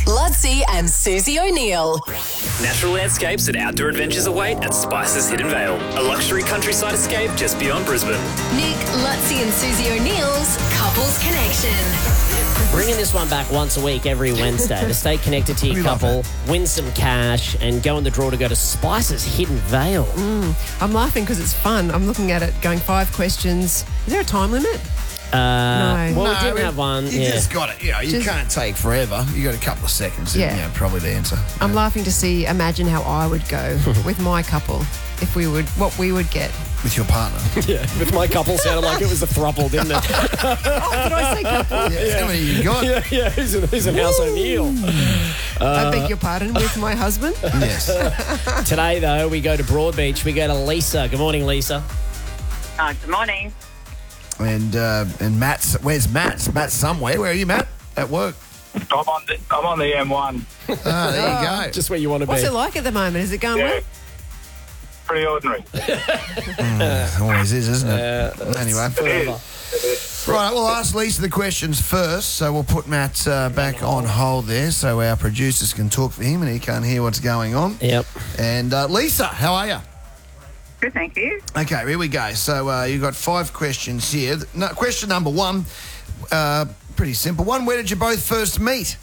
Lutzi and Susie O'Neill. Natural landscapes and outdoor adventures await at Spice's Hidden Vale, a luxury countryside escape just beyond Brisbane. Nick, Lutzi and Susie O'Neill's Couples Connection. Bringing this one back once a week, every Wednesday, to stay connected to your couple, win some cash, and go in the draw to go to Spice's Hidden Vale. I'm laughing because it's fun. I'm looking at it, going 5 questions. Is there a time limit? No. Well, we did have one. You just got it. You can't take forever. You got a couple of seconds. Yeah. Probably to answer. I'm laughing to see, imagine how I would go with my couple, if we would, what we would get. With your partner. Yeah, with my couple sounded like it was a throuple, didn't it? Oh, did I say couple? How many you got? Yeah, he's an House O'Neill. I beg your pardon, with my husband? Yes. Today, though, we go to Broadbeach. We go to Lisa. Good morning, Lisa. Good morning. And Matt's, where's Matt? Matt's somewhere. Where are you, Matt? At work. I'm on the M1. Ah, there you go. Just where you want to What's be. it like at the moment? Is it going well? Pretty ordinary. Always is, isn't it? Anyway. Right, we'll ask Lisa the questions first, so we'll put Matt back on hold there so our producers can talk for him and he can't hear what's going on. Yep. And Lisa, how are you? Good, thank you. Okay, here we go. So you've got 5 questions here. No, question number 1, pretty simple one. Where did you both first meet?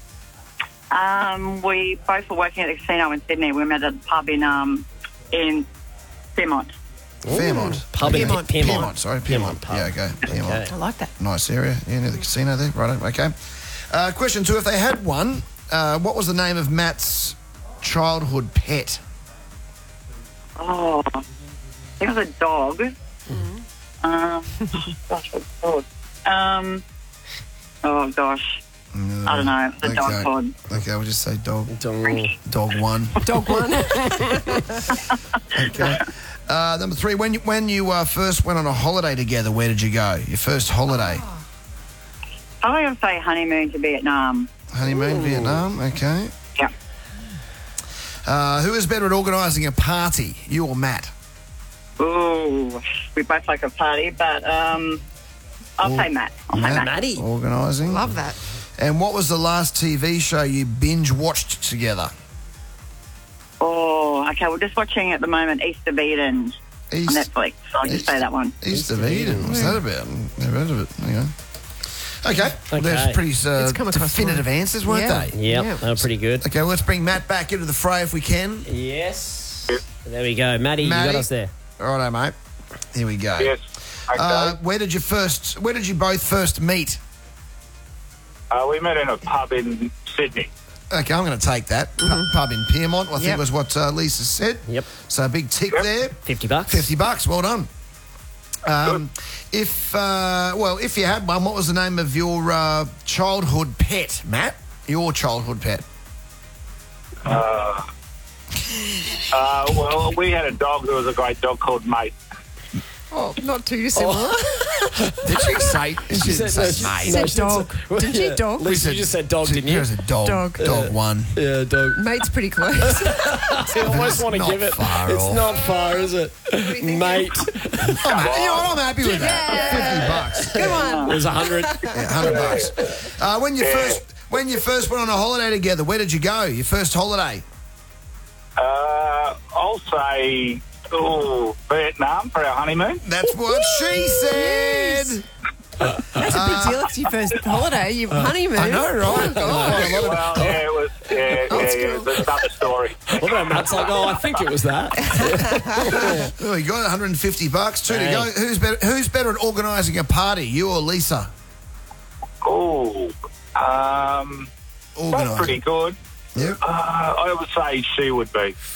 We both were working at the casino in Sydney. We met at a pub in Fairmont. Fairmont. Pub in Pyrmont. Pyrmont, sorry. Pyrmont. pub. Yeah, okay. Pyrmont. Okay. I like that. Nice area. Yeah, near the casino there. Right, okay. Question 2, if they had one, what was the name of Matt's childhood pet? Oh, I think it was a dog. Gosh, what's it called? Oh, gosh. I don't know. The dog called. Okay, we'll just say dog. Dog. 1. Dog 1. Okay. Number 3, when you first went on a holiday together, where did you go? Your first holiday? I'm going to say honeymoon to Vietnam. Honeymoon, Vietnam. Okay. Yeah. Who is better at organising a party, you or Matt? Ooh, we both like a party, but I'll say Matt. I'll say Matt. Matty. Organising. Love that. And what was the last TV show you binge watched together? Oh, okay. We're just watching at the moment East of Eden on Netflix. So I'll just say that one. East of Eden. What's that about? Never heard of it. There you go. Okay. Well, there's pretty come across definitive answers, weren't they? Yep, they were pretty good. Okay, well, let's bring Matt back into the fray if we can. Yes. There we go. Matty, you Matty? got us there. Righto, mate. Here we go. Yes. Okay. Where did you both first meet? We met in a pub in Sydney. Okay, I'm going to take that. Pub in Pyrmont, I think was what Lisa said. Yep. So a big tick there. $50. $50, well done. If you had one, what was the name of your childhood pet, Matt? Your childhood pet? Well, we had a dog that was a great dog called Mate. Oh, not too similar. Did she say? She didn't say She mate. said dog. Did she dog? Lisa, you just said dog, didn't you? It was a dog. Dog. 1. Yeah, dog. Mate's pretty close. I almost want to not give it. far It's off. not far, is it? Mate. I'm happy with that. $50. Good one. It was 100. Yeah, $100. When you first went on a holiday together, where did you go? Your first holiday? I'll say Vietnam for our honeymoon. That's what she said. That's a big deal. It's your first holiday, your honeymoon. I know, right? Well, yeah, it was. It was another story. What about Matt's like, I think it was that. Oh, you got $150. 2 to go. Who's better at organising a party, you or Lisa? Both pretty good. Yep. I would say she would be.